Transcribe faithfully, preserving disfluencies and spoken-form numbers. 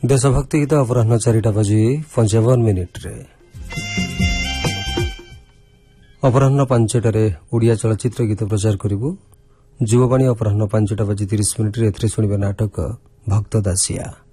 देशभक्ति गीत अपराह चारिटा बजी पंचावन मिनिट रे अपराह पांचटारे ओडिया चलचित्र गीत प्रचार करिबु। युववाणी अपराह पांचटा बजी तीस मिनिट रे एथरे सुनिबे नाटक भक्त दासिया।